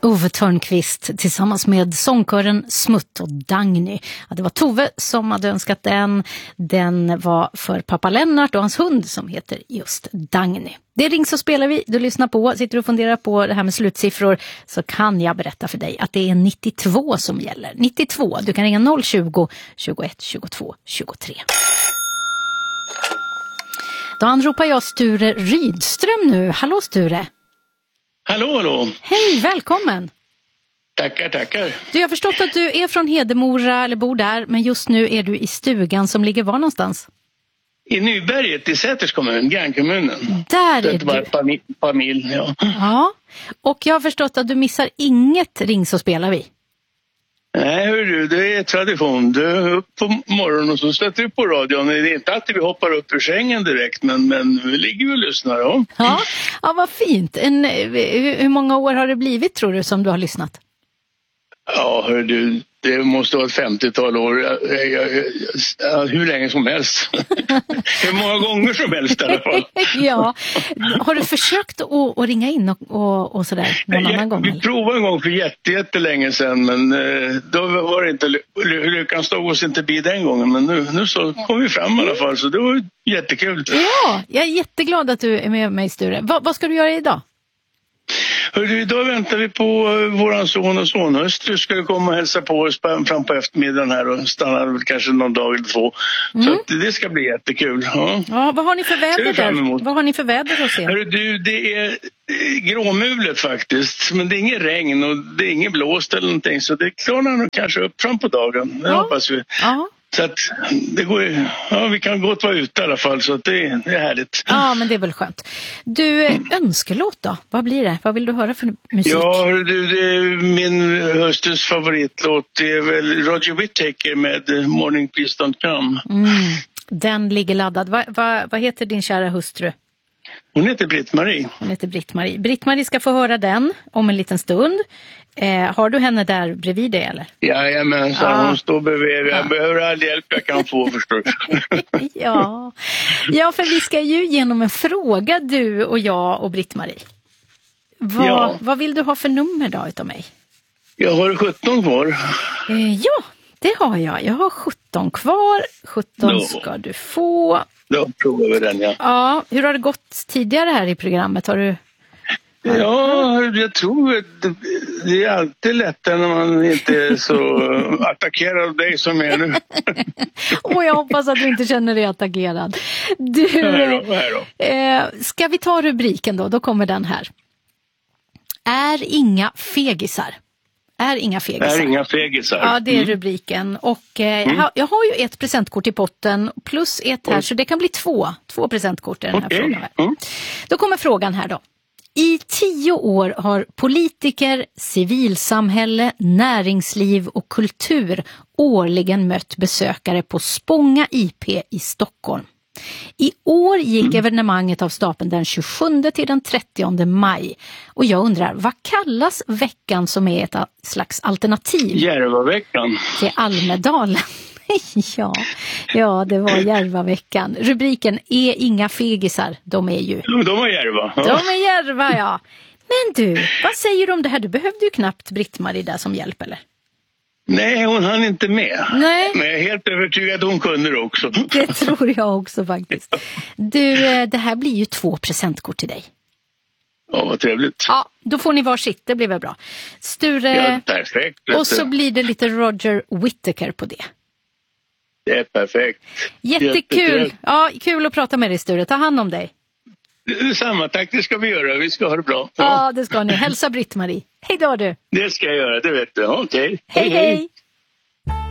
Ove Törnqvist tillsammans med sångkören Smutt och Dagny. Ja, det var Tove som hade önskat den. Den var för pappa Lennart och hans hund som heter just Dagny. Det är Ring så spelar vi. Du lyssnar på, sitter och funderar på det här med slutsiffror, så kan jag berätta för dig att det är 92 som gäller. 92, du kan ringa 020 21 22 23. Då anropar jag Sture Rydström nu. Hallå Sture! Hallå! Hej, välkommen! Tackar. Du, jag har förstått att du är från Hedemora eller bor där, men just nu är du i stugan som ligger var någonstans? I Nyberget i Säters kommun, grannkommunen. Där är det du. Bara ett par mil, ja. Ja, och jag har förstått att du missar inget Ring så spelar vi. Nej, hörru, det är tradition. Du är upp på morgonen och så sätter du på radion. Det är inte alltid vi hoppar upp ur sängen direkt, men vi ligger ju och lyssnar. Ja, vad fint. Hur många år har det blivit, tror du, som du har lyssnat? Ja, hörru, det måste vara ett 50-tal år. Hur länge som helst. Hur många gånger som helst i alla fall. Ja, har du försökt att ringa in och sådär någon annan gång? Vi provade en gång för jättelänge sedan, men då var det inte lyckan stod oss inte bi den gången. Men nu så kom vi fram i alla fall, så det var jättekul. Ja, jag är jätteglad att du är med mig, Sture. Vad ska du göra idag? Hörru, idag väntar vi på våran son och sonhustru ska komma och hälsa på oss fram på eftermiddagen här och stanna kanske någon dag eller två. Så att det ska bli jättekul. Ja, vad har ni för väder där? Vad har ni för väder hos er? Hörru, det är gråmulet faktiskt, men det är ingen regn och det är ingen blåst eller någonting, så det klarnar nog kanske upp fram på dagen. Det hoppas vi. Ja. Så att det går, vi kan gott vara ute i alla fall, så att det är härligt. Ja, men det är väl skönt. Du, önskelåt då? Vad blir det? Vad vill du höra för musik? Ja, min höstens favoritlåt är väl Roger Whittaker med Morning Please Don't Come. Den ligger laddad. Vad heter din kära hustru? Hon heter Britt-Marie. Britt-Marie ska få höra den om en liten stund. Har du henne där bredvid dig eller? Jajamensan, hon står bredvid. Jag behöver all hjälp jag kan få, förstås. Ja, för vi ska ju genom en fråga, du och jag och Britt-Marie. Vad vill du ha för nummer då utav mig? Jag har 17 kvar. Ja, det har jag. Jag har 17 kvar. 17 ska du få. Då provar vi den, ja. Ja, hur har det gått tidigare här i programmet? Har du... Ja, jag tror att det är alltid lättare när man inte är så attackerad av dig som är nu. Jag hoppas att du inte känner dig attackerad. Du, ska vi ta rubriken då? Då kommer den här. Är inga fegisar. Ja, det är rubriken. Och jag har ju ett presentkort i potten plus ett här, så det kan bli två presentkort i den här frågan. Då kommer frågan här då. I 10 år har politiker, civilsamhälle, näringsliv och kultur årligen mött besökare på Spånga IP i Stockholm. I år gick evenemanget av stapeln den 27 till den 30 maj. Och jag undrar, vad kallas veckan som är ett slags alternativ? Järvaveckan. Till Almedalen. Ja, det var Järvaveckan. Rubriken är inga fegisar. De är ju... De är Järva. Ja. De är Järva, ja. Men du, vad säger du om det här? Du behövde ju knappt Britt-Marie där som hjälp, eller? Nej, hon hann inte med. Nej. Men jag är helt övertygad att hon kunde det också. Det tror jag också faktiskt. Du, det här blir ju 2 presentkort till dig. Ja, vad trevligt. Ja, då får ni varsitt, det blir väl bra. Sture, ja, perfekt. Och så blir det lite Roger Whittaker på det. Det är perfekt. Jättekul. Ja, kul att prata med dig, Sture. Ta hand om dig. Samma, tack, det ska vi göra. Vi ska ha det bra. Ja, det ska ni. Hälsa Britt-Marie. Hej då, du. Det ska jag göra, det vet du. Okej. Hej.